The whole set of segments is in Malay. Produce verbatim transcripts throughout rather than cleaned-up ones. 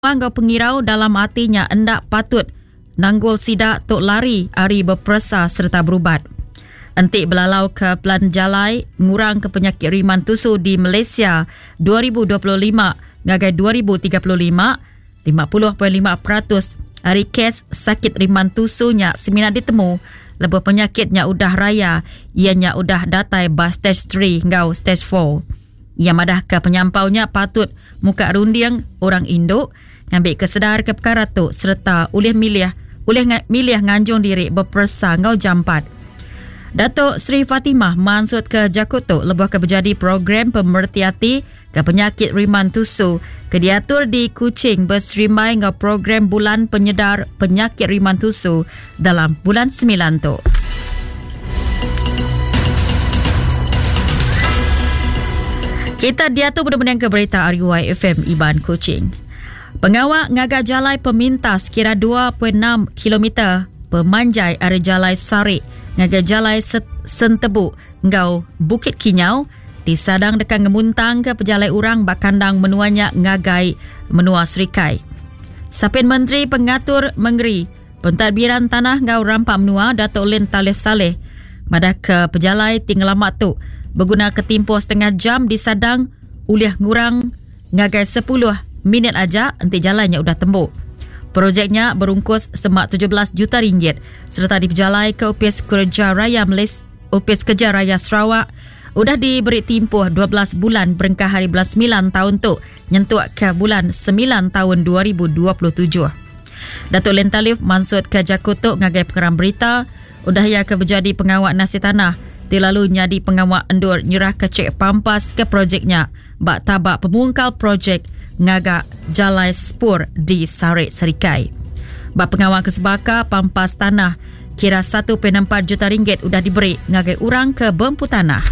Anggau pengirau dalam hatinya endak patut nanggul sidak tok lari hari berperasa serta berubat. Entik belalau ke pelan jalai ngurang ke penyakit riman tusu di Malaysia dua ribu dua puluh lima ngagai dua ribu tiga puluh lima, lima puluh perpuluhan lima peratus hari kes sakit riman tusunya semina ditemu lebih penyakitnya udah raya ianya udah datai bah stage tiga ngau stage empat. Yang madah ke penyampaunya patut muka rundiang orang Indo ngambil kesedar ke perkara tu serta ulih milih ulih milih nganjung diri berpersa ngau jampat. Datuk Seri Fatimah mansut ke Jakuto lebuh ke berjadi program pemerhati ke penyakit riman tusu ke diatur di Kuching berserimai ngau program bulan penyedar penyakit riman tusu dalam bulan sembilan tu. Kita diatur benar-benar ke berita R U I F M Iban Kuching. Pengawal ngagak jalai pemintas kira dua perpuluhan enam kilometer pemanjai area jalai Sarik ngagak jalai Sentebu ngau Bukit Kinyau disadang dekat ngemuntang ke pejalai urang bakandang menuanya ngagai menua Serikai. Sapin Menteri Pengatur Mengeri Pentadbiran Tanah ngau Rampak Menua Datuk Lin Talif Saleh madah ke pejalai tinggelamak tu berguna ketimpo setengah jam disadang uliah ngurang ngagai sepuluh minit aja nanti jalannya udah tembuk. Projeknya berungkus semak tujuh belas juta ringgit serta diperjalai ke Opis Kerja Raya Malaysia, Opis Kerja Raya Sarawak udah diberi timpuh dua belas bulan berengkah hari bulan sembilan tahun tu nyentuh ke bulan sembilan tahun dua ribu dua puluh tujuh. Datuk Lin Talif mansut ke Jakutuk ngagai pengeram berita udah ya ke berjadi pengawal nasi tanah dilalu nyadi pengawal endur nyerah ke cek pampas ke projeknya bak tabak pemungkal projek ngagak jalai spur di Sarik Serikai. Bak pengawal kesebaka pampas tanah kira satu perpuluhan empat juta ringgit udah diberi ngagai urang ke bempu tanah.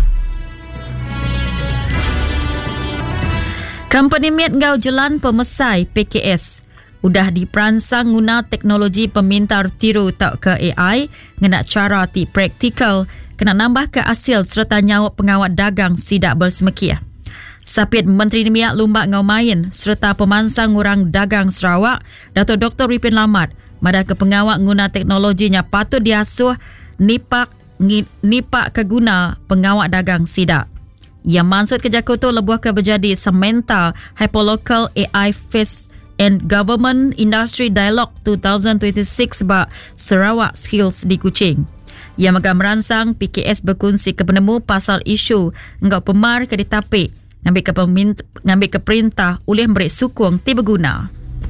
Company Mit ngau Jelan Pemesai P K S udah diperansang guna teknologi pemintar tiru tak ke A I ngena cara ti praktikal kena nambah ke hasil serta nyawa pengawal dagang sidak bersemekia. Sapit Menteri Nimiak Lumbak Ngau Main serta pemansang orang dagang Sarawak Datuk Doktor Ripin Lamat madah ke pengawal guna teknologinya patut diasuh nipak nipak keguna pengawal dagang sidak. Yang maksud ke Jakuto lebuh ke berjadi Samantha Hyperlocal A I Face and Government Industry Dialogue dua ribu dua puluh enam ba Sarawak Skills di Kuching. Ia megah meransang P K S berkongsi ke penemu pasal isu enggak pemar ke ditapik ngambil ke pemint, ngambil ke perintah oleh memberi sukung ti berguna.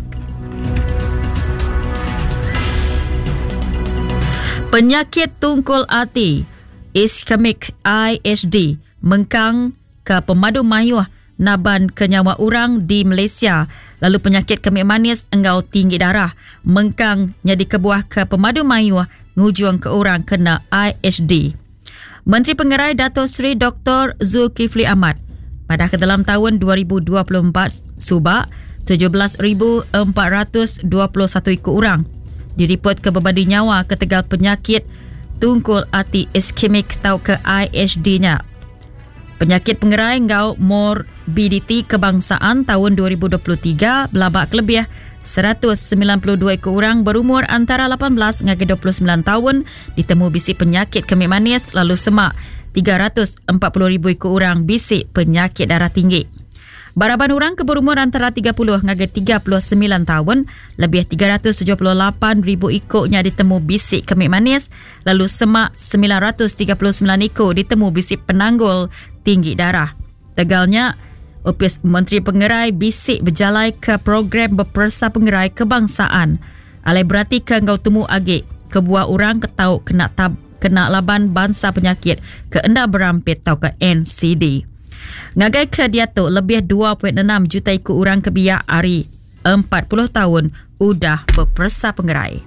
Penyakit tungkul hati ischemic I H D mengkang ke pemadu mayuh naban ke nyawa orang di Malaysia. Lalu penyakit kemih manis engau tinggi darah mengkang nyadi kebuah ke pemadu mayuh ngujung ke orang kena I H D. Menteri Pengerai Datuk Seri Doktor Zulkifli Ahmad pada ke dalam tahun dua ribu dua puluh empat subak tujuh belas ribu empat ratus dua puluh satu ikut orang diripot ke berbadi nyawa ketegal penyakit tungkul hati ischemic atau ke I H D-nya. Penyakit pengerai ngau morbidity kebangsaan tahun dua ribu dua puluh tiga belabak kelebih seratus sembilan puluh dua ikut orang berumur antara lapan belas hingga dua puluh sembilan tahun ditemu bisi penyakit kemih manis lalu semak tiga ratus empat puluh ribu ikut orang bisi penyakit darah tinggi. Baraban orang ke berumur antara tiga puluh hingga tiga puluh sembilan tahun lebih tiga ratus tujuh puluh lapan ribu ikutnya ditemu bisi kemih manis lalu semak sembilan ratus tiga puluh sembilan ikut ditemu bisi penanggul tinggi darah. Tegalnya Opis Menteri Pengerai bisik berjalai ke program berpersa pengerai kebangsaan. Alai berarti ke ngau temu agik kebuah orang ketau kena tab, kena laban bangsa penyakit ke endah berampit tau ke N C D. Ngagai ke diatuk lebih dua perpuluhan enam juta ikut orang kebiak hari empat puluh tahun udah berpersa pengerai.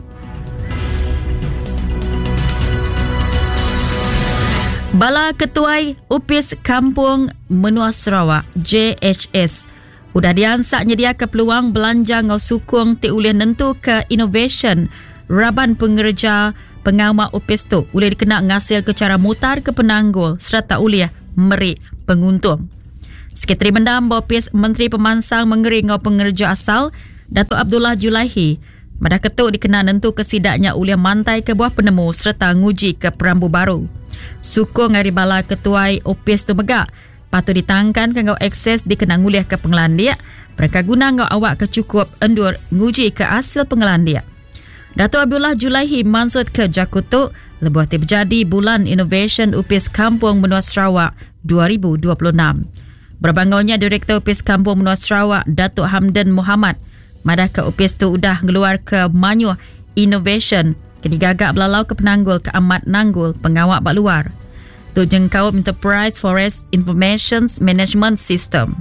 Bala Ketuai Upis Kampung Menua Sarawak J H S udah diansak nyedia ke peluang belanja ngau sukung ti ulih nentu ke innovation raban pengerja pengamal Upis tu ulih dikena ngasil ke cara mutar ke penanggul serta ulih merik penguntung. Sekretari Mendam Bopis Menteri Pemansang Mengeri ngau pengerja asal Datuk Abdullah Julaihi Madah Ketuk dikenal nentu kesidaknya uliah mantai ke buah penemu serta nguji ke perambu baru. Sukong hari bala ketuai O P S tu megak patut ditangkan ke ngau akses dikenang uliah ke pengelandia. Mereka guna ngau awak kecukup endur nguji ke hasil pengelandia. Datuk Abdullah Julaihi mansut ke Jakutuk lebuh terjadi bulan Innovation U P S Kampung Menua Sarawak dua ribu dua puluh enam. Berbangaunya Direktur U P S Kampung Menua Sarawak Datuk Hamdan Muhammad madah ke U P S tu udah ngeluar ke manyuh Innovation kini gagak belalau ke penanggul ke amat nanggul pengawak bak luar. Tu jengkau Enterprise Forest Information Management System.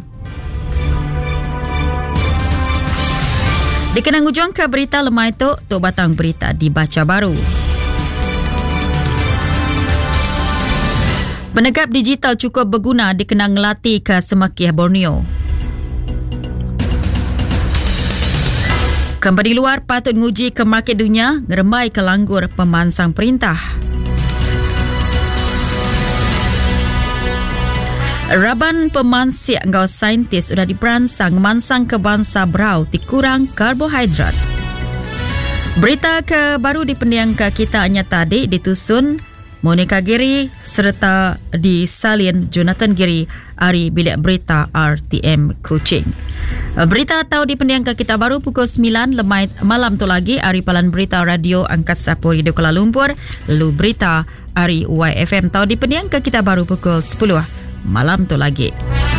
Dikenang ujung ke berita lemah itu, tu batang berita dibaca baru. Penegap digital cukup berguna dikenang ngelatih ke Semakih Borneo. Kembali luar patut nguji ke market dunia, ngeremai ke langgur pemansang perintah. Raban pemansik ngau saintis sudah diperansang mansang ke bangsa berau dikurang karbohidrat. Berita ke baru di pendiang ke kita hanya tadi ditusun Monica Giri serta disalin Jonathan Giri hari bilik berita R T M Kuching. Berita tahu di pendiang ke kita baru pukul sembilan lemai malam tu lagi hari palan berita radio Angkasa Puri di Kuala Lumpur, lalu berita hari Y F M tahu di pendiang ke kita baru pukul sepuluh malam tu lagi.